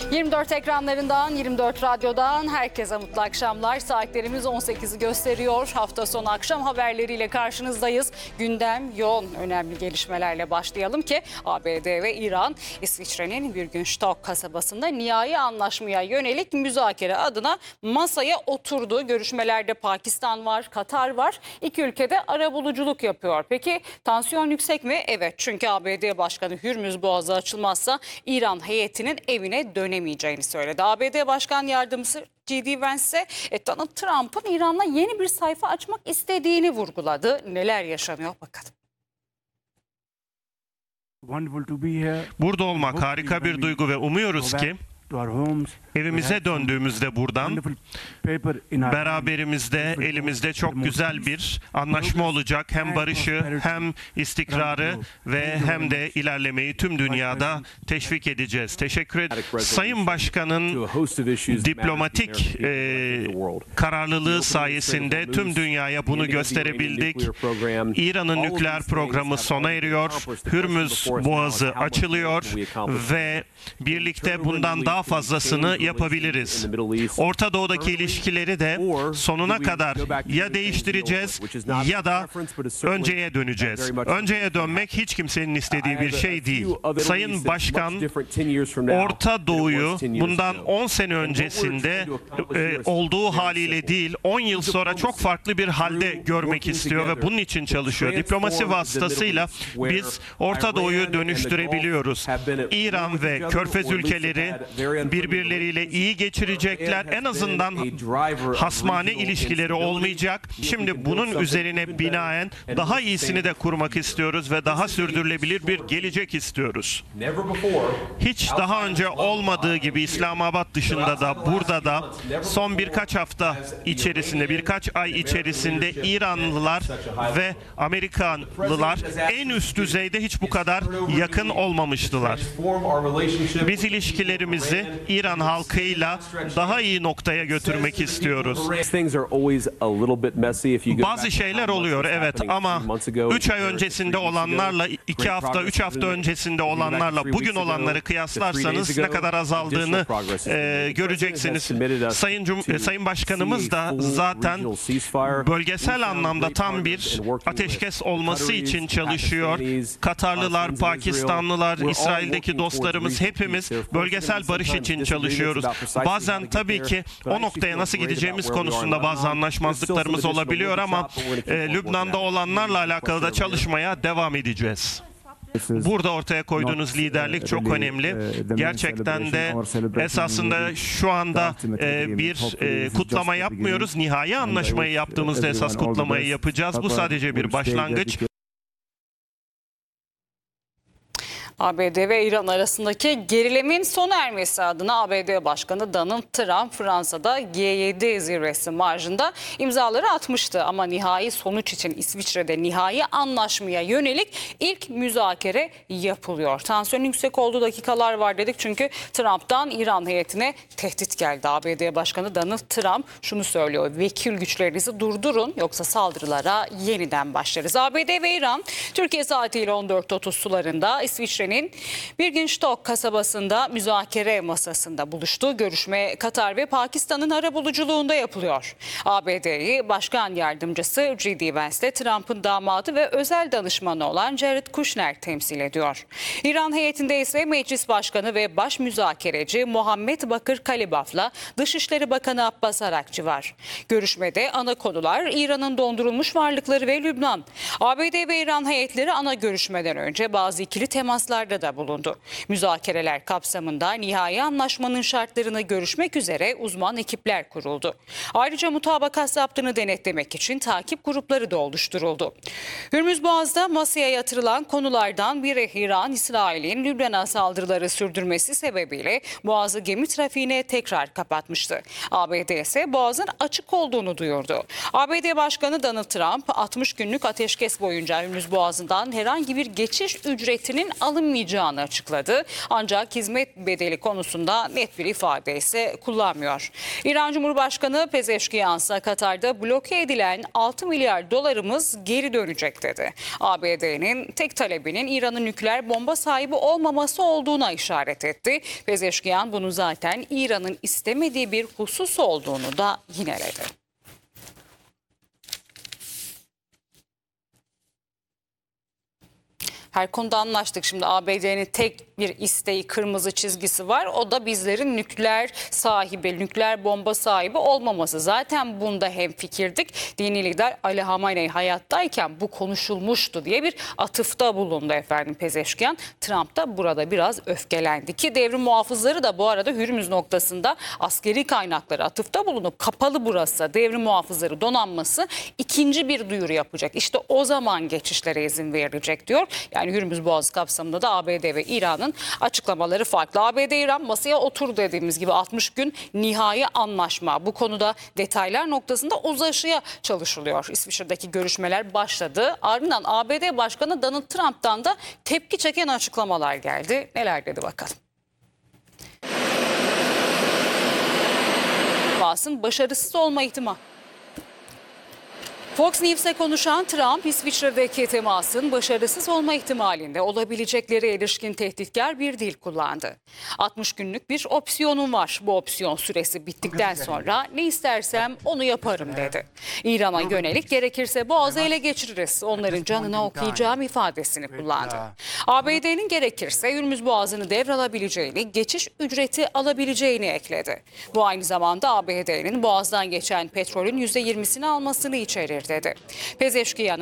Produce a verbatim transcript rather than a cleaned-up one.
yirmi dört ekranlarından, yirmi dört radyodan herkese mutlu akşamlar. Saatlerimiz on sekizi gösteriyor. Hafta sonu akşam haberleriyle karşınızdayız. Gündem yoğun, önemli gelişmelerle başlayalım ki A B D ve İran, İsviçre'nin Bürgenstock kasabasında nihai anlaşmaya yönelik müzakere adına masaya oturdu. Görüşmelerde Pakistan var, Katar var. İki ülkede arabuluculuk yapıyor. Peki tansiyon yüksek mi? Evet, çünkü A B D Başkanı Hürmüz Boğazı açılmazsa İran heyetinin evine dönemeyeceğini söyledi. A B D Başkan Yardımcısı J D Vance ise e, Donald Trump'ın İran'la yeni bir sayfa açmak istediğini vurguladı. Neler yaşanıyor bakalım. Burada olmak harika bir duygu ve umuyoruz ki evimize döndüğümüzde buradan beraberimizde, elimizde çok güzel bir anlaşma olacak. Hem barışı hem istikrarı ve hem de ilerlemeyi tüm dünyada teşvik edeceğiz. Teşekkür ederim. Sayın Başkan'ın diplomatik e, kararlılığı sayesinde tüm dünyaya bunu gösterebildik. İran'ın nükleer programı sona eriyor. Hürmüz Boğazı açılıyor ve birlikte bundan daha fazlasını yapabiliriz. Orta Doğu'daki ilişkileri de sonuna kadar ya değiştireceğiz ya da önceye döneceğiz. Önceye dönmek hiç kimsenin istediği bir şey değil. Sayın Başkan, Orta Doğu'yu bundan on sene öncesinde e, olduğu haliyle değil, on yıl sonra çok farklı bir halde görmek istiyor ve bunun için çalışıyor. Diplomasi vasıtasıyla biz Orta Doğu'yu dönüştürebiliyoruz. İran ve Körfez ülkeleri birbirleriyle iyi geçirecekler. En azından hasmane ilişkileri olmayacak. Şimdi bunun üzerine binaen daha iyisini de kurmak istiyoruz ve daha sürdürülebilir bir gelecek istiyoruz. Hiç daha önce olmadığı gibi İslamabad dışında da burada da son birkaç hafta içerisinde, birkaç ay içerisinde İranlılar ve Amerikalılar en üst düzeyde hiç bu kadar yakın olmamıştılar. Biz ilişkilerimizi İran halkıyla daha iyi noktaya götürmek istiyoruz. Bazı şeyler oluyor, evet, ama üç ay öncesinde olanlarla, iki hafta, üç hafta öncesinde olanlarla bugün olanları kıyaslarsanız ne kadar azaldığını e, göreceksiniz. Sayın Cum Sayın Başkanımız da zaten bölgesel anlamda tam bir ateşkes olması için çalışıyor. Katarlılar, Pakistanlılar, İsrail'deki dostlarımız, hepimiz bölgesel barış için çalışıyoruz. Bazen tabii ki o noktaya nasıl gideceğimiz konusunda bazı anlaşmazlıklarımız olabiliyor ama e, Lübnan'da olanlarla alakalı da çalışmaya devam edeceğiz. Burada ortaya koyduğunuz liderlik çok önemli. Gerçekten de esasında şu anda e, bir e, kutlama yapmıyoruz. Nihai anlaşmayı yaptığımızda esas kutlamayı yapacağız. Bu sadece bir başlangıç. A B D ve İran arasındaki gerilimin sona ermesi adına A B D Başkanı Donald Trump Fransa'da G yedi zirvesi marjında imzaları atmıştı. Ama nihai sonuç için İsviçre'de nihai anlaşmaya yönelik ilk müzakere yapılıyor. Tansiyon yüksek olduğu dakikalar var dedik çünkü Trump'tan İran heyetine tehdit geldi. A B D Başkanı Donald Trump şunu söylüyor: vekil güçlerinizi durdurun yoksa saldırılara yeniden başlarız. A B D ve İran Türkiye saatiyle on dört otuz sularında İsviçre Bürgenstock kasabasında müzakere masasında buluştu. Görüşme Katar ve Pakistan'ın arabuluculuğunda yapılıyor. A B D'yi Başkan Yardımcısı J D Vance, Trump'ın damadı ve özel danışmanı olan Jared Kushner temsil ediyor. İran heyetinde ise Meclis Başkanı ve Baş Müzakereci Muhammed Bakır Kalibaf'la Dışişleri Bakanı Abbas Arakçı var. Görüşmede ana konular İran'ın dondurulmuş varlıkları ve Lübnan. A B D ve İran heyetleri ana görüşmeden önce bazı ikili temaslar da bulundu. Müzakereler kapsamında nihai anlaşmanın şartlarını görüşmek üzere uzman ekipler kuruldu. Ayrıca mutabakat yaptığını denetlemek için takip grupları da oluşturuldu. Hürmüz Boğaz'da masaya yatırılan konulardan biri İran, İsrail'in Lübnan'a saldırıları sürdürmesi sebebiyle Boğaz'ı gemi trafiğine tekrar kapatmıştı. A B D ise Boğaz'ın açık olduğunu duyurdu. A B D Başkanı Donald Trump altmış günlük ateşkes boyunca Hürmüz Boğazı'ndan herhangi bir geçiş ücretinin alınmayacağını alınmayacağını açıkladı. Ancak hizmet bedeli konusunda net bir ifade ise kullanmıyor. İran Cumhurbaşkanı Pezeşkiyan ise Katar'da bloke edilen altı milyar dolarımız geri dönecek dedi. A B D'nin tek talebinin İran'ın nükleer bomba sahibi olmaması olduğuna işaret etti. Pezeşkiyan bunu zaten İran'ın istemediği bir husus olduğunu da yineledi. Her konuda anlaştık. Şimdi A B D'nin tek bir isteği, kırmızı çizgisi var. O da bizlerin nükleer sahibi, nükleer bomba sahibi olmaması. Zaten bunda hemfikirdik. Dini lider Ali Hamenei hayattayken bu konuşulmuştu diye bir atıfta bulundu efendim Pezeşkiyan. Trump da burada biraz öfkelendi ki devrim muhafızları da bu arada Hürmüz noktasında askeri kaynakları atıfta bulunup kapalı burası devrim muhafızları donanması ikinci bir duyuru yapacak. İşte o zaman geçişlere izin verilecek diyor. Yani Hürmüz Boğazı kapsamında da A B D ve İran'ın açıklamaları farklı. A B D İran masaya otur dediğimiz gibi altmış gün nihai anlaşma. Bu konuda detaylar noktasında uzlaşıya çalışılıyor. İsviçre'deki görüşmeler başladı. Ardından A B D Başkanı Donald Trump'tan da tepki çeken açıklamalar geldi. Neler dedi bakalım. Temasın başarısız olma ihtimali. Fox News'e konuşan Trump, İsviçre'deki temasın başarısız olma ihtimalinde olabilecekleri ilişkin tehditkar bir dil kullandı. altmış günlük bir opsiyonum var. Bu opsiyon süresi bittikten sonra ne istersem onu yaparım dedi. İran'a yönelik gerekirse Boğaz'ı ele geçiririz. Onların canına okuyacağım ifadesini kullandı. A B D'nin gerekirse Hürmüz Boğazı'nı devralabileceğini, geçiş ücreti alabileceğini ekledi. Bu aynı zamanda A B D'nin Boğaz'dan geçen petrolün yüzde yirmisini almasını içerir dedi. Pezeşkiyan'ın